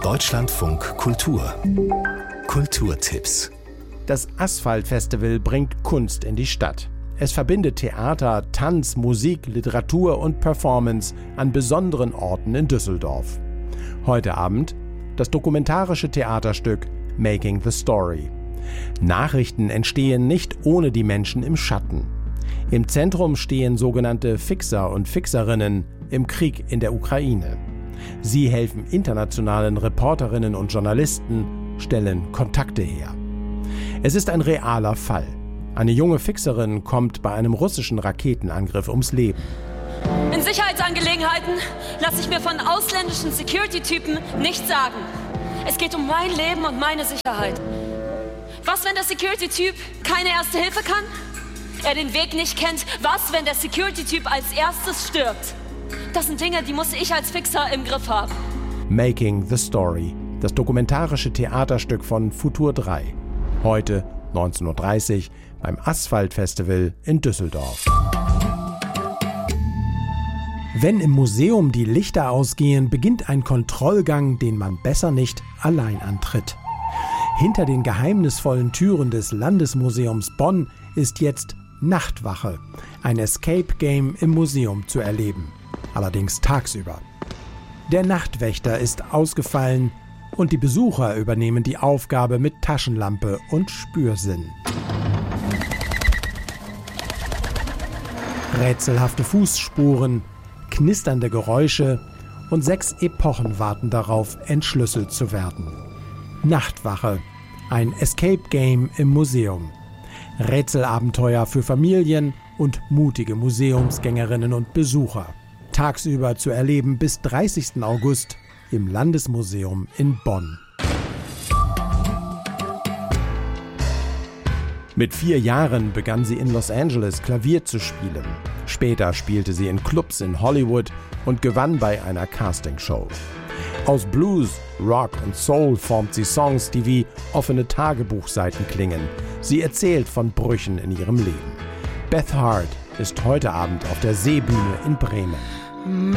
Deutschlandfunk Kultur. Kulturtipps. Das Asphalt-Festival bringt Kunst in die Stadt. Es verbindet Theater, Tanz, Musik, Literatur und Performance an besonderen Orten in Düsseldorf. Heute Abend das dokumentarische Theaterstück Making the Story. Nachrichten entstehen nicht ohne die Menschen im Schatten. Im Zentrum stehen sogenannte Fixer und Fixerinnen im Krieg in der Ukraine. Sie helfen internationalen Reporterinnen und Journalisten, stellen Kontakte her. Es ist ein realer Fall. Eine junge Fixerin kommt bei einem russischen Raketenangriff ums Leben. In Sicherheitsangelegenheiten lasse ich mir von ausländischen Security-Typen nichts sagen. Es geht um mein Leben und meine Sicherheit. Was, wenn der Security-Typ keine Erste Hilfe kann? Er den Weg nicht kennt? Was, wenn der Security-Typ als erstes stirbt? Das sind Dinge, die muss ich als Fixer im Griff haben. Making the Story, das dokumentarische Theaterstück von Futur 3. Heute 19:30 Uhr beim Asphalt-Festival in Düsseldorf. Wenn im Museum die Lichter ausgehen, beginnt ein Kontrollgang, den man besser nicht allein antritt. Hinter den geheimnisvollen Türen des Landesmuseums Bonn ist jetzt Nachtwache, ein Escape-Game im Museum zu erleben. Allerdings tagsüber. Der Nachtwächter ist ausgefallen und die Besucher übernehmen die Aufgabe mit Taschenlampe und Spürsinn. Rätselhafte Fußspuren, knisternde Geräusche und 6 Epochen warten darauf, entschlüsselt zu werden. Nachtwache, ein Escape-Game im Museum. Rätselabenteuer für Familien und mutige Museumsgängerinnen und Besucher. Tagsüber zu erleben bis 30. August im Landesmuseum in Bonn. Mit 4 Jahren begann sie in Los Angeles Klavier zu spielen. Später spielte sie in Clubs in Hollywood und gewann bei einer Castingshow. Aus Blues, Rock und Soul formt sie Songs, die wie offene Tagebuchseiten klingen. Sie erzählt von Brüchen in ihrem Leben. Beth Hart ist heute Abend auf der Seebühne in Bremen.